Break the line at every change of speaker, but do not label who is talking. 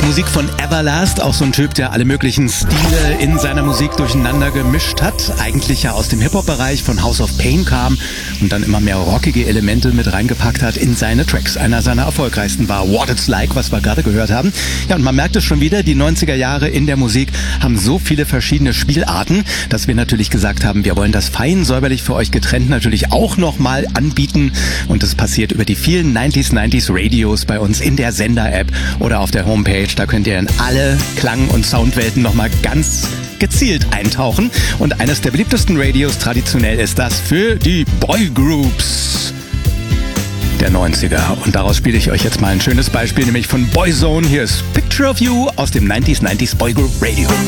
Musik von Everlast, auch so ein Typ, der alle möglichen Stile in seiner Musik durcheinander gemischt hat. Eigentlich ja aus dem Hip-Hop-Bereich von House of Pain kam und dann immer mehr rockige Elemente mit reingepackt hat in seine Tracks. Einer seiner erfolgreichsten war What It's Like, was wir gerade gehört haben. Ja, und man merkt es schon wieder, die 90er Jahre in der Musik haben so viele verschiedene Spielarten, dass wir natürlich gesagt haben, wir wollen das fein säuberlich für euch getrennt natürlich auch nochmal anbieten. Und das passiert über die vielen 90s Radios bei uns in der Sender-App oder auf der Homepage. Da könnt ihr in alle Klang- und Soundwelten nochmal ganz gezielt eintauchen. Und eines der beliebtesten Radios traditionell ist das für die Boygroups der 90er. Und daraus spiele ich euch jetzt mal ein schönes Beispiel, nämlich von Boyzone. Hier ist Picture of You aus dem 90s Boygroup Radio.